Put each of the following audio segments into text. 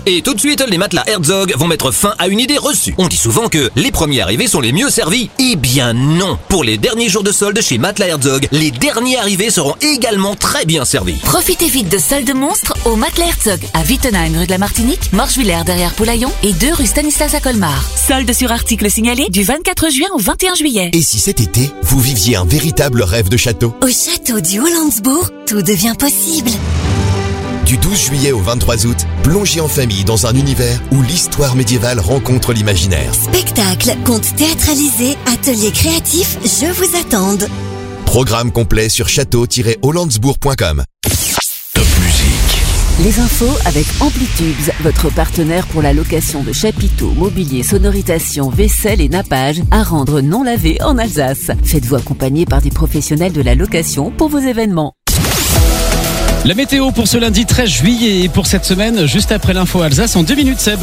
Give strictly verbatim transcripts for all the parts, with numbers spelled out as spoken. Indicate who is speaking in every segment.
Speaker 1: Et tout de suite, les matelas Herzog vont mettre fin à une idée reçue. On dit souvent que les premiers arrivés sont les mieux servis. Eh bien non. Pour les derniers jours de solde chez Matelas Herzog, les derniers arrivés seront également très bien servis.
Speaker 2: Profitez vite de soldes monstres au Matelas Herzog à Wittenheim rue de la Martinique, Morchevillers derrière Poulaillon et deux rue Stanislas à Colmar. Soldes sur articles signalés du vingt-quatre juin au vingt et un juillet.
Speaker 3: Et si cet été, vous viviez un véritable rêve de château?
Speaker 4: Au château du Hollandsbourg, tout devient possible.
Speaker 3: Du douze juillet au vingt-trois août, plongez en famille dans un univers où l'histoire médiévale rencontre l'imaginaire.
Speaker 4: Spectacle, contes théâtralisés, ateliers créatifs, je vous attends.
Speaker 3: Programme complet sur château tiret hollandsbourg point com.
Speaker 5: Top musique.
Speaker 6: Les infos avec Amplitubes, votre partenaire pour la location de chapiteaux, mobilier, sonorisation, vaisselle et nappage à rendre non lavé en Alsace. Faites-vous accompagner par des professionnels de la location pour vos événements.
Speaker 7: La météo pour ce lundi treize juillet et pour cette semaine, juste après l'info Alsace en deux minutes, Seb.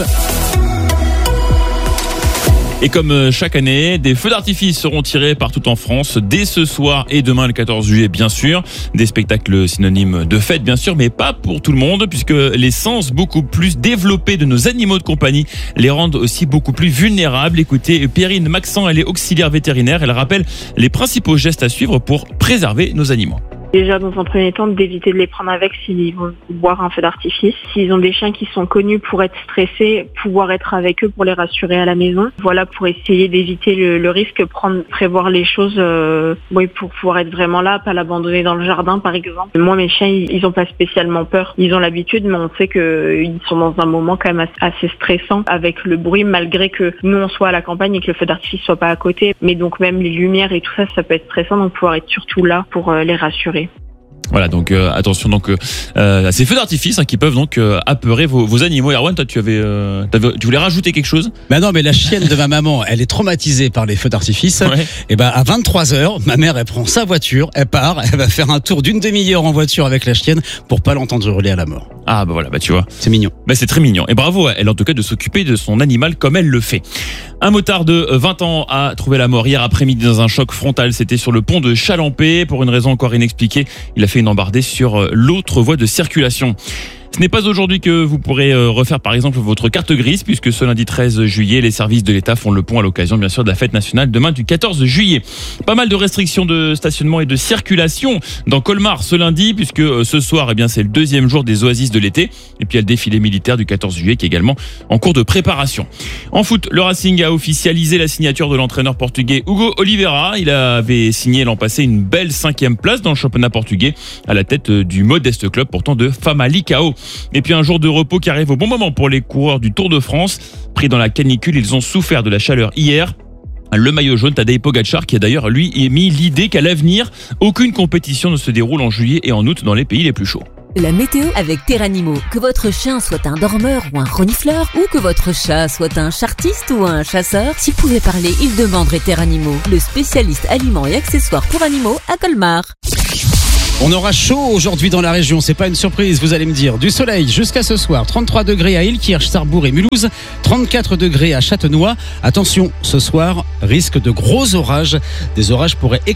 Speaker 8: Et comme chaque année, des feux d'artifice seront tirés partout en France dès ce soir et demain le quatorze juillet bien sûr. Des spectacles synonymes de fête bien sûr, mais pas pour tout le monde puisque les sens beaucoup plus développés de nos animaux de compagnie les rendent aussi beaucoup plus vulnérables. Écoutez, Perrine Maxent, elle est auxiliaire vétérinaire. Elle rappelle les principaux gestes à suivre pour préserver nos animaux.
Speaker 9: Déjà, dans un premier temps, d'éviter de les prendre avec s'ils vont boire un feu d'artifice. S'ils ont des chiens qui sont connus pour être stressés, pouvoir être avec eux pour les rassurer à la maison. Voilà, pour essayer d'éviter le, le risque, prendre, prévoir les choses, euh, oui, pour pouvoir être vraiment là, pas l'abandonner dans le jardin, par exemple. Moi, mes chiens, ils, ils ont pas spécialement peur. Ils ont l'habitude, mais on sait que ils sont dans un moment quand même assez stressant avec le bruit, malgré que nous, on soit à la campagne et que le feu d'artifice soit pas à côté. Mais donc, même les lumières et tout ça, ça peut être stressant, donc pouvoir être surtout là pour euh, les rassurer.
Speaker 8: Voilà, donc euh, attention donc euh, à ces feux d'artifice hein, qui peuvent donc euh, apeurer vos, vos animaux. Erwan, toi tu avais, euh, tu voulais rajouter quelque chose?
Speaker 7: Bah non, mais la chienne de ma maman, elle est traumatisée par les feux d'artifice.
Speaker 8: Ouais.
Speaker 7: Et bah à vingt-trois heures, ma mère elle prend sa voiture, elle part, elle va faire un tour d'une demi-heure en voiture avec la chienne pour pas l'entendre hurler à la mort.
Speaker 8: Ah bah voilà, bah tu vois,
Speaker 7: c'est mignon.
Speaker 8: Bah c'est très mignon. Et bravo à elle en tout cas de s'occuper de son animal comme elle le fait. Un motard de vingt ans a trouvé la mort hier après-midi dans un choc frontal. C'était sur le pont de Chalampé. Pour une raison encore inexpliquée, il a fait une embardée sur l'autre voie de circulation. Ce n'est pas aujourd'hui que vous pourrez refaire par exemple votre carte grise puisque ce lundi treize juillet, les services de l'État font le pont à l'occasion bien sûr de la fête nationale demain du quatorze juillet. Pas mal de restrictions de stationnement et de circulation dans Colmar ce lundi puisque ce soir eh bien c'est le deuxième jour des oasis de l'été et puis il y a le défilé militaire du quatorze juillet qui est également en cours de préparation. En foot, le Racing a officialisé la signature de l'entraîneur portugais Hugo Oliveira. Il avait signé l'an passé une belle cinquième place dans le championnat portugais à la tête du modeste club pourtant de Famalicão. Et puis un jour de repos qui arrive au bon moment pour les coureurs du Tour de France. Pris dans la canicule, ils ont souffert de la chaleur hier. Le maillot jaune, Tadej Pogacar, qui a d'ailleurs lui émis l'idée qu'à l'avenir, aucune compétition ne se déroule en juillet et en août dans les pays les plus chauds.
Speaker 6: La météo avec Terranimo. Que votre chien soit un dormeur ou un renifleur, ou que votre chat soit un chartiste ou un chasseur, s'il pouvait parler, il demanderait Terranimo, le spécialiste aliments et accessoires pour animaux à Colmar.
Speaker 7: On aura chaud aujourd'hui dans la région, c'est pas une surprise, vous allez me dire. Du soleil jusqu'à ce soir, trente-trois degrés à Ilkirch, Sarrebourg et Mulhouse, trente-quatre degrés à Châtenois. Attention, ce soir, risque de gros orages. Des orages pourraient éclater.